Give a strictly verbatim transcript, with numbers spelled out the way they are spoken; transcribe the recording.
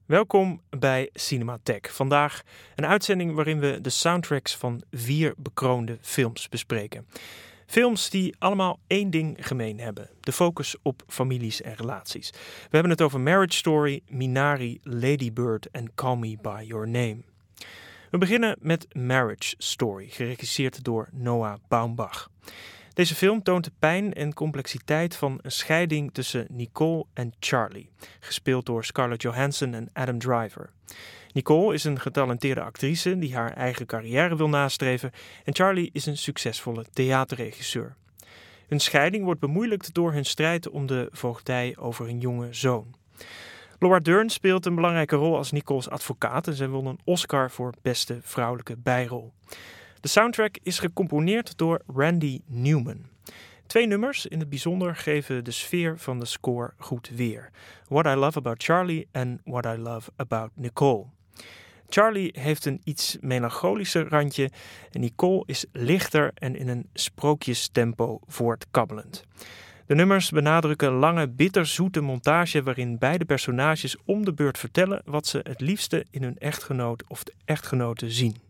Welkom bij Cinematheek. Vandaag een uitzending waarin we de soundtracks van vier bekroonde films bespreken. Films die allemaal één ding gemeen hebben. De focus op families en relaties. We hebben het over Marriage Story, Minari, Lady Bird en Call Me By Your Name. We beginnen met Marriage Story, geregisseerd door Noah Baumbach. Deze film toont de pijn en complexiteit van een scheiding tussen Nicole en Charlie, gespeeld door Scarlett Johansson en Adam Driver. Nicole is een getalenteerde actrice die haar eigen carrière wil nastreven en Charlie is een succesvolle theaterregisseur. Hun scheiding wordt bemoeilijkt door hun strijd om de voogdij over een jonge zoon. Laura Dern speelt een belangrijke rol als Nicole's advocaat en zij won een Oscar voor beste vrouwelijke bijrol. De soundtrack is gecomponeerd door Randy Newman. Twee nummers in het bijzonder geven de sfeer van de score goed weer. What I Love About Charlie en What I Love About Nicole. Charlie heeft een iets melancholischer randje en Nicole is lichter en in een sprookjestempo voortkabbelend. De nummers benadrukken lange, bitterzoete montage waarin beide personages om de beurt vertellen wat ze het liefste in hun echtgenoot of de echtgenote zien.